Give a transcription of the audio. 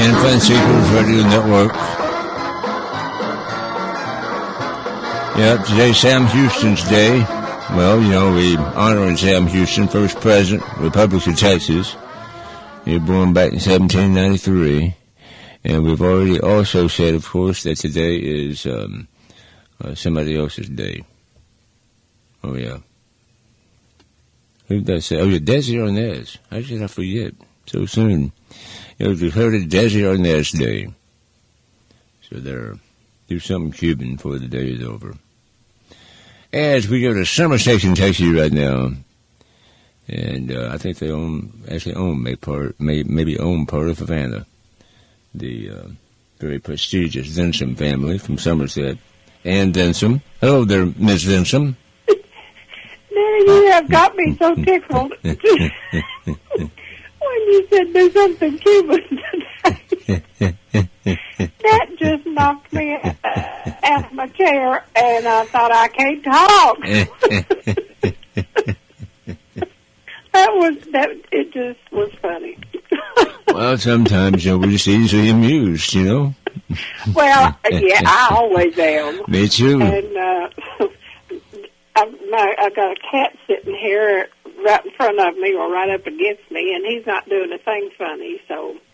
San Francisco's Radio Network. Yep, today's Sam Houston's Day. Well, you know, we honoring Sam Houston, first president, Republic of Texas. He was born back in 1793. And we've already also said, of course, that today is somebody else's day. Oh, yeah. Who did that say? Oh, yeah, Desi Arnaz. How did I forget so soon? You know, we've heard of Desi Arnaz Day. So there, do something Cuban before the day is over. As we go to Summer Station, Texas right now. And I think they maybe own part of Havana. The very prestigious Vinson family from Somerset. Ann Vinson. Hello there, Miss Vinson. Now you have got me so tickled when you said there's something Cuban today. That just knocked me out of my chair, and I thought I can't talk. It just was funny. Well, sometimes, you know, we're just easily amused, you know. Well, yeah, I always am. Me too. And I've got a cat sitting here right in front of me or right up against me, and he's not doing a thing funny, so